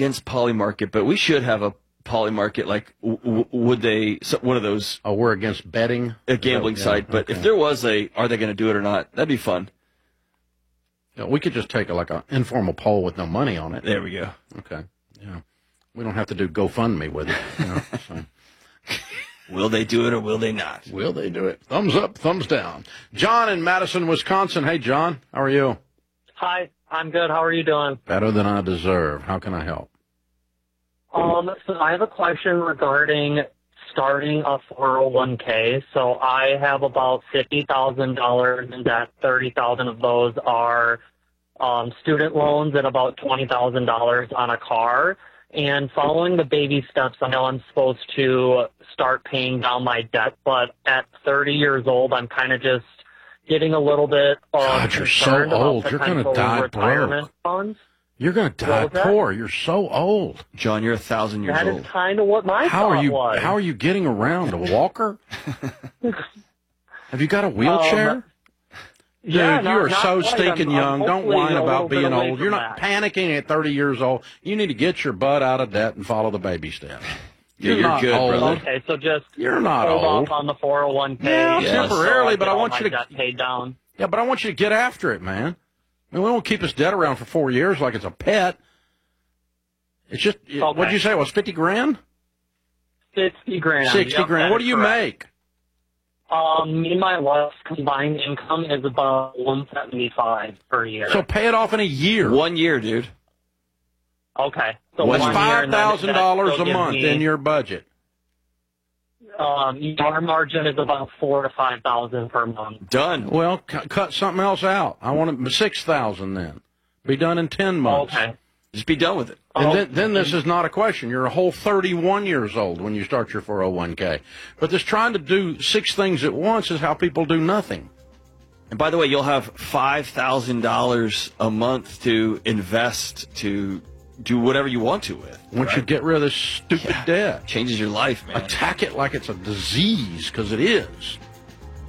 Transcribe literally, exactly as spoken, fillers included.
against Polymarket, but we should have a Polymarket. Like, w w would they? So one of those. Oh, we're against betting, a gambling yeah, site. But okay. if there was a, are they going to do it or not? That'd be fun. Yeah, we could just take a, like an informal poll with no money on it. There we go. Okay. Yeah, we don't have to do GoFundMe with it. You know, so. Will they do it or will they not? Will they do it? Thumbs up, thumbs down. John in Madison, Wisconsin. Hey, John, how are you? Hi, I'm good. How are you doing? Better than I deserve. How can I help? Um, so I have a question regarding starting a four oh one K. So I have about fifty thousand dollars in debt. thirty thousand dollars of those are um, student loans and about twenty thousand dollars on a car. And following the baby steps, I know I'm supposed to start paying down my debt, but at thirty years old, I'm kind of just getting a little bit um, God, you're so concerned about old. You're going to potential die retirement broke. funds. You're going to die poor. You're so old. John, you're a thousand years That old. is kind of what my How thought are you? was. How are you getting around? A walker? Have you got a wheelchair? Um, Yeah, Dude, not- you are not so quite. stinking I'm- I'm young. Don't hopefully whine a about little bit being away old. from You're not that. panicking at thirty years old. You need to get your butt out of debt and follow the baby steps. Yeah, you're not good, old. brother. Okay, so just You're not hold old. off on the four oh one K. Yeah, Yes. temporarily, so but I get want all you my to debt paid down. Yeah, but I want you to get after it, man. I mean, we won't keep this debt around for four years like it's a pet. It's just, Okay. what did you say? It was fifty grand? Sixty grand. Sixty Yep, grand. that What do is you correct. make? Um, me and my wife's combined income is about one seventy five per year. So pay it off in a year. One year, dude. Okay, so That's one year, five and then thousand that dollars still a gives month me, in your budget. Um, our margin is about four to five thousand per month. Done. Well, cu- cut something else out. I want it six thousand then. Be done in ten months. Okay. Just be done with it. And Oh. then, then this is not a question. You're a whole thirty-one years old when you start your four oh one K. But this trying to do six things at once is how people do nothing. And by the way, you'll have five thousand dollars a month to invest to do whatever you want to with. Once right? you get rid of this stupid Yeah. debt. Changes your life, man. Attack it like it's a disease, because it is.